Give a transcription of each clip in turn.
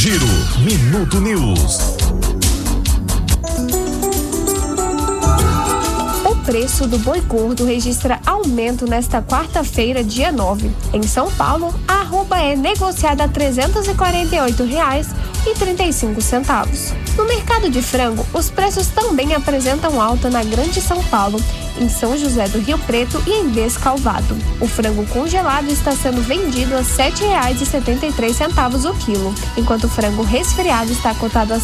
Giro Minuto News. O preço do boi gordo registra aumento nesta quarta-feira, dia 9. Em São Paulo, a arroba é negociada a R$ 348,35. No mercado de frango, os preços também apresentam alta na Grande São Paulo, em São José do Rio Preto e em Descalvado. O frango congelado está sendo vendido a R$ 7,73 o quilo, enquanto o frango resfriado está cotado a R$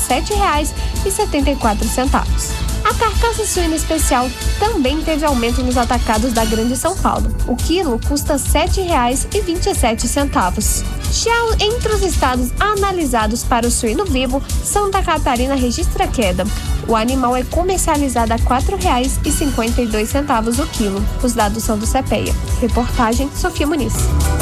7,74. A carcaça suína especial também teve aumento nos atacados da Grande São Paulo. O quilo custa R$ 7,27. Já entre os estados analisados para o suíno vivo, Santa Catarina registra queda. O animal é comercializado a R$ 4,52 o quilo. Os dados são do CPEA. Reportagem Sofia Muniz.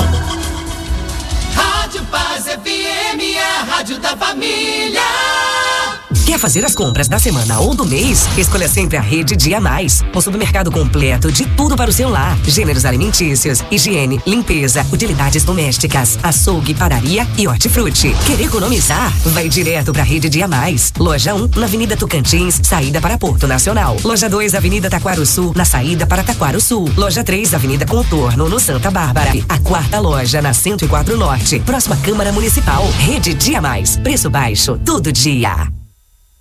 Rádio Paz FM, a rádio da família. Quer fazer as compras da semana ou do mês? Escolha sempre a Rede Dia Mais. Um supermercado completo de tudo para o seu lar. Gêneros alimentícios, higiene, limpeza, utilidades domésticas, açougue, padaria e hortifruti. Quer economizar? Vai direto para a Rede Dia Mais. Loja 1, na Avenida Tocantins, saída para Porto Nacional. Loja 2, Avenida Taquaro Sul, na saída para Taquaro Sul. Loja 3, Avenida Contorno, no Santa Bárbara. A quarta loja na 104 Norte, próxima Câmara Municipal. Rede Dia Mais. Preço baixo, todo dia.